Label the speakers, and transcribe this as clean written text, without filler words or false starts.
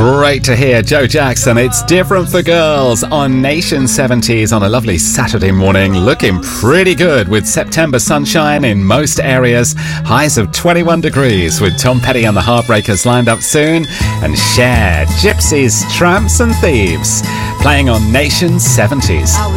Speaker 1: Great to hear Joe Jackson. It's Different for Girls on Nation 70s on a lovely Saturday morning. Looking pretty good with September sunshine in most areas. Highs of 21 degrees with Tom Petty and the Heartbreakers lined up soon. And Cher, Gypsies, Tramps and Thieves playing on Nation 70s.